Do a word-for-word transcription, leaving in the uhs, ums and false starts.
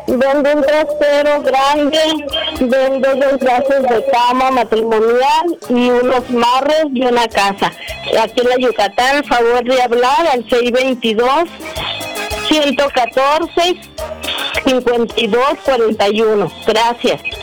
Vendo un trastero grande, vendo dos brazos de cama matrimonial y unos marros y una casa. Aquí en la Yucatán, favor de hablar al seis veintidós, ciento catorce, cincuenta y dos cuarenta y uno. Gracias.